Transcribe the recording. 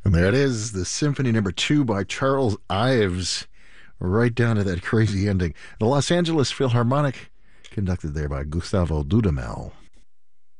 And there it is, the Symphony Number 2 by Charles Ives, right down to that crazy ending. The Los Angeles Philharmonic, conducted there by Gustavo Dudamel.